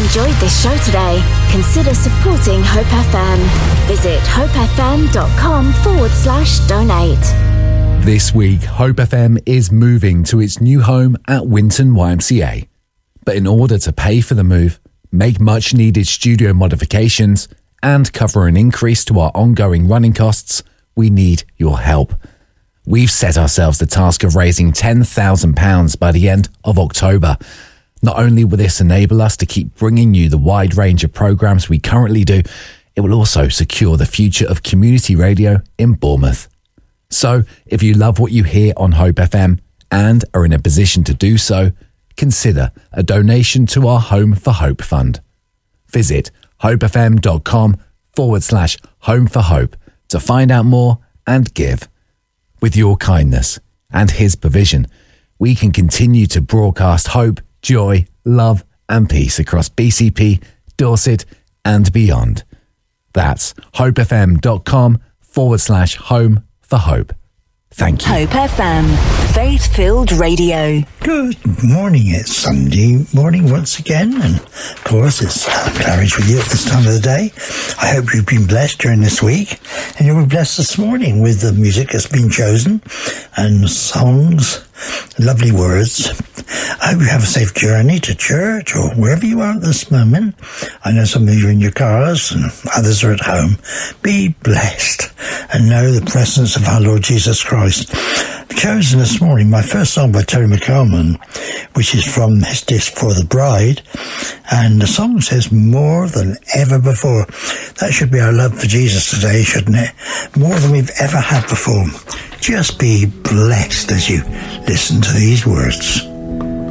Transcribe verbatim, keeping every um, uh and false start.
enjoyed this show today, consider supporting Hope F M. Visit hopefm.com forward slash donate. This week, Hope F M is moving to its new home at Winton Y M C A. But in order to pay for the move, make much needed studio modifications, and cover an increase to our ongoing running costs, we need your help. We've set ourselves the task of raising ten thousand pounds by the end of October. Not only will this enable us to keep bringing you the wide range of programmes we currently do, it will also secure the future of community radio in Bournemouth. So, if you love what you hear on Hope F M and are in a position to do so, consider a donation to our Home for Hope fund. Visit hopefm.com forward slash home for hope to find out more and give. With your kindness and his provision, we can continue to broadcast hope, joy, love and peace across B C P, Dorset and beyond. That's hopefm.com forward slash home for hope. Thank you. Hope F M, faith-filled radio. Good morning. It's Sunday morning once again, and of course it's Alan Claridge with you at this time of the day. I hope you've been blessed during this week, and you'll be blessed this morning with the music that's been chosen and songs, lovely words. I hope you have a safe journey to church or wherever you are at this moment. I know some of you are in your cars and others are at home. Be blessed and know the presence of our Lord Jesus Christ. I've chosen this morning my first song by Terry McCalman, which is from his disc For the Bride, and the song says more than ever before. That should be our love for Jesus today, shouldn't it? More than we've ever had before. Just be blessed as you listen to these words.